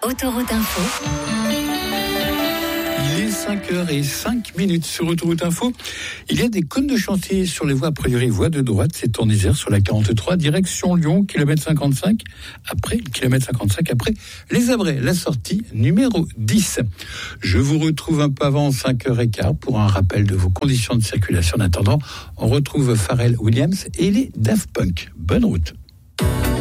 Autoroute Info. Il est 5h05 sur Autoroute Info. Il y a des cônes de chantier sur les voies, a priori voie de droite, c'est en Isère sur la 43, direction Lyon, kilomètre 55, après les Abrets, la sortie numéro 10. Je vous retrouve un peu avant 5h15 pour un rappel de vos conditions de circulation. En attendant, on retrouve Pharrell Williams et les Daft Punk. Bonne route.